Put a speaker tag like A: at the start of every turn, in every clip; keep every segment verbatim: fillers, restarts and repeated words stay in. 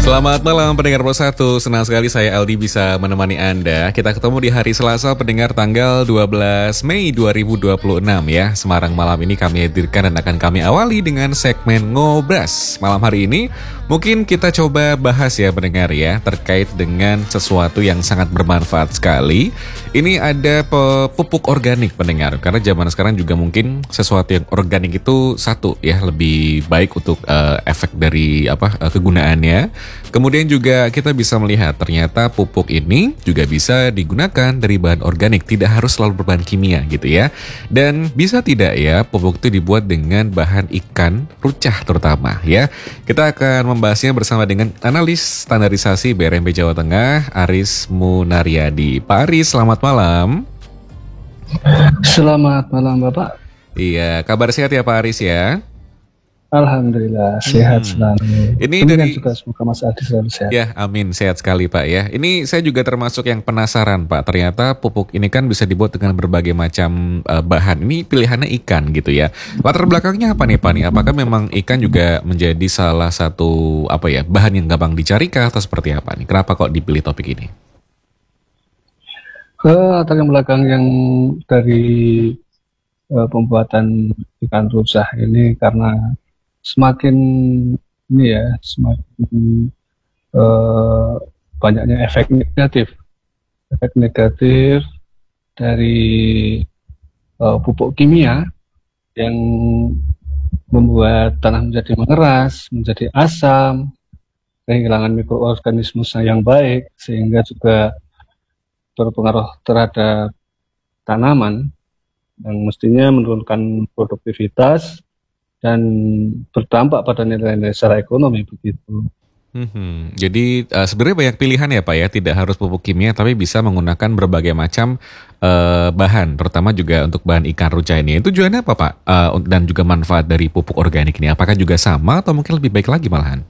A: Selamat malam pendengar Pro satu, senang sekali saya Aldi bisa menemani Anda. Kita ketemu di hari Selasa pendengar tanggal dua belas Mei dua ribu dua puluh enam ya. Semarang malam ini kami hadirkan dan akan kami awali dengan segmen Ngobras. Malam hari ini mungkin kita coba bahas ya pendengar ya, terkait dengan sesuatu yang sangat bermanfaat sekali. Ini ada pupuk organik pendengar, karena zaman sekarang juga mungkin sesuatu yang organik itu satu ya, lebih baik untuk uh, efek dari apa uh, kegunaannya. Kemudian juga kita bisa melihat ternyata pupuk ini juga bisa digunakan dari bahan organik, tidak harus selalu berbahan kimia gitu ya. Dan bisa tidak ya pupuk itu dibuat dengan bahan ikan rucah terutama ya. Kita akan membahasnya bersama dengan analis standarisasi B R M P Jawa Tengah, Aris Munariadi. Pak Aris, selamat malam.
B: Selamat malam Bapak.
A: Iya, kabar sehat ya Pak Aris ya?
B: Alhamdulillah sehat hmm. selalu.
A: Ini
B: Demikian
A: dari
B: juga semoga Mas Adi selalu sehat.
A: Ya, amin, sehat sekali Pak ya. Ini saya juga termasuk yang penasaran Pak. Ternyata pupuk ini kan bisa dibuat dengan berbagai macam uh, bahan. Ini pilihannya ikan gitu ya. Latar belakangnya apa nih Pak nih? Apakah memang ikan juga menjadi salah satu apa ya bahan yang gampang dicari kah atau seperti apa nih? Kenapa kok dipilih topik ini?
B: Ke latar belakang yang dari uh, pembuatan ikan rucah ini karena semakin ini ya semakin uh, banyaknya efek negatif efek negatif dari uh, pupuk kimia yang membuat tanah menjadi mengeras, menjadi asam, kehilangan mikroorganisme yang baik, sehingga juga berpengaruh terhadap tanaman yang mestinya menurunkan produktivitas dan berdampak pada nilai-nilai secara ekonomi begitu.
A: Hmm, jadi uh, sebenarnya banyak pilihan ya Pak ya, tidak harus pupuk kimia tapi bisa menggunakan berbagai macam uh, bahan, terutama juga untuk bahan ikan rucah ini. Tujuannya apa Pak? Uh, dan juga manfaat dari pupuk organik ini, apakah juga sama atau mungkin lebih baik lagi malahan?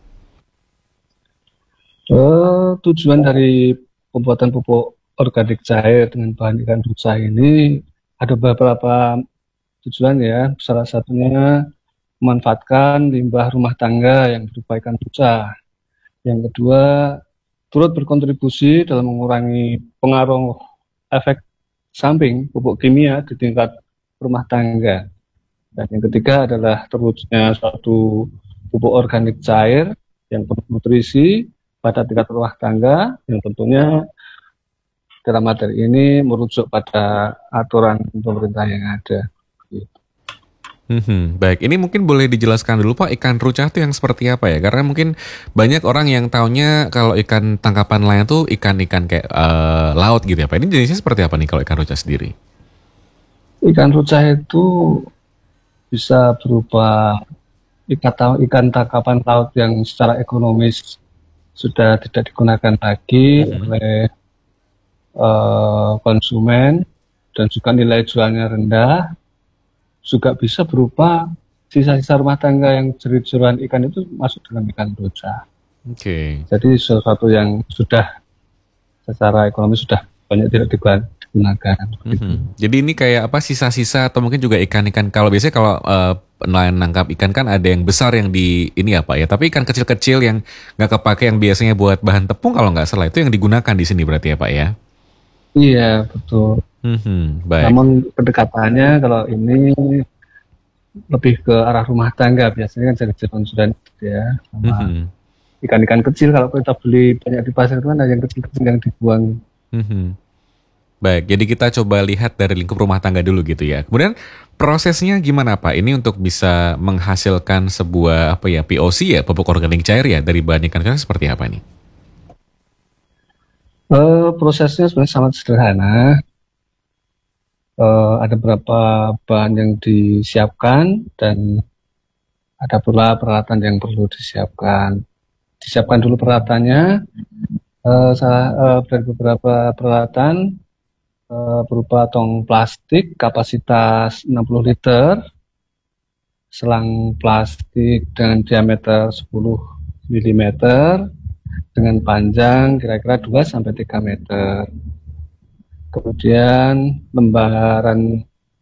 B: Uh, tujuan dari pembuatan pupuk organik cair dengan bahan ikan rucah ini ada beberapa tujuan ya. Salah satunya memanfaatkan limbah rumah tangga yang berupa ikan rucah. Yang kedua, turut berkontribusi dalam mengurangi pengaruh efek samping pupuk kimia di tingkat rumah tangga. Dan yang ketiga adalah terwujudnya suatu pupuk organik cair yang penuh nutrisi pada tingkat rumah tangga, yang tentunya dalam materi ini merujuk pada aturan pemerintah yang ada.
A: Hmm, baik, ini mungkin boleh dijelaskan dulu Pak, ikan rucah itu yang seperti apa ya? Karena mungkin banyak orang yang taunya kalau ikan tangkapan nelayan tuh ikan-ikan kayak uh, laut gitu ya Pak. Ini jenisnya seperti apa nih kalau ikan rucah sendiri?
B: Ikan rucah itu bisa berupa ikan, ikan tangkapan laut yang secara ekonomis sudah tidak digunakan lagi hmm. oleh uh, konsumen dan juga nilai jualnya rendah. Juga bisa berupa sisa-sisa rumah tangga yang jerit-jeruan ikan itu masuk dalam ikan rucah.
A: Oke. Okay.
B: Jadi sesuatu yang sudah secara ekonomi sudah banyak tidak digunakan.
A: Mm-hmm. Gitu. Jadi ini kayak apa sisa-sisa atau mungkin juga ikan-ikan, kalau biasanya kalau uh, nelayan nangkap ikan kan ada yang besar yang di ini apa ya, tapi ikan kecil-kecil yang nggak kepake yang biasanya buat bahan tepung kalau nggak salah itu yang digunakan di sini berarti ya Pak ya?
B: Iya betul.
A: Hmm, baik.
B: Namun pendekatannya kalau ini lebih ke arah rumah tangga, biasanya kan jenis-jenis sudah ya, sama hmm. ikan-ikan kecil kalau kita beli banyak di pasar itu kan ada yang kecil-kecil yang dibuang.
A: Hmm. Baik, jadi kita coba lihat dari lingkup rumah tangga dulu gitu ya. Kemudian prosesnya gimana Pak? Ini untuk bisa menghasilkan sebuah apa ya P O C ya, pupuk organik cair ya dari bahan ikan rucah seperti apa nih?
B: Uh, prosesnya sebenarnya sangat sederhana. Uh, ada beberapa bahan yang disiapkan dan ada pula peralatan yang perlu disiapkan. Disiapkan dulu peralatannya. Uh, salah, uh, dari beberapa peralatan uh, berupa tong plastik kapasitas enam puluh liter, selang plastik dengan diameter sepuluh milimeter dengan panjang kira-kira dua sampai tiga meter. Kemudian lembaran